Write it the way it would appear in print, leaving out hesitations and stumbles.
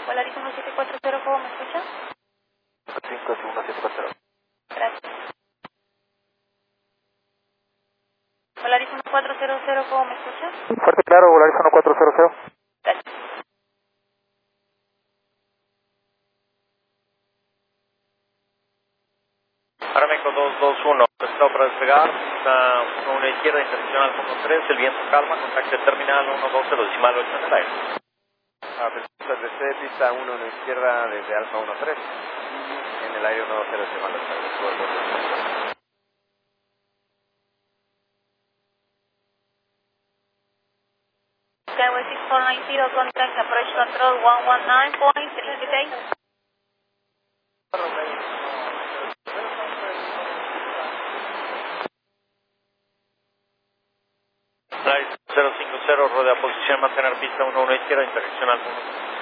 Polaris 1740, ¿cómo me escucha? 51740. Gracias. Polaris 1400, ¿cómo me escucha? Fuerte claro, Volaris 1400. Gracias. Arameco 221, está para despegar, está 1 izquierda, internacional 13, el viento calma, contacto terminal 120 decimal 8 en el aire. Pista DC, pista 1 en la izquierda desde Alfa 13 y en el aire 120 decimal 8 en el aire. Skyway 6490, contact approach control 119.3 Flight 050, rodea posición, mantener pista 11 izquierda, internacional 1.